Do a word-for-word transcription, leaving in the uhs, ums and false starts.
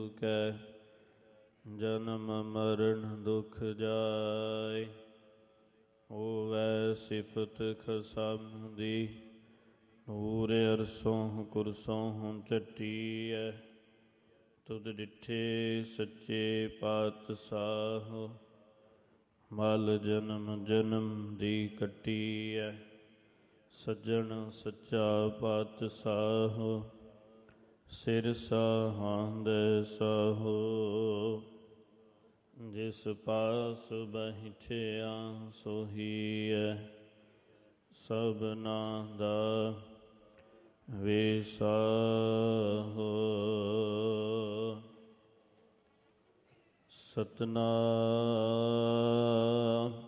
ਕੈ ਜਨਮ ਮਰਨ ਦੁਖ ਜਾਇ। ਹੋਵੈ ਸਿਫਤ ਖਸਮ ਦੀ ਨੂਰ ਅਰਸੋਂ ਕੁਰਸੋਂ ਚੱਟੀਐ। ਤੁਧ ਡਿਠੇ ਸੱਚੇ ਪਾਤਸ਼ਾਹ ਮਲ ਜਨਮ ਜਨਮ ਦੀ ਕੱਟੀਐ। ਸੱਜਣ ਸੱਚਾ ਪਾਤਸ਼ਾਹ ਸਿਰ ਸਾਹਾਂਦੈ ਸਾਹੋ। ਜਿਸ ਪਾਸ ਬੈਠਿਆ ਸੋਹੀਐ ਸਭਨਾ ਦਾ ਵਿਸਾਹੋ। ਸਤਨਾਮ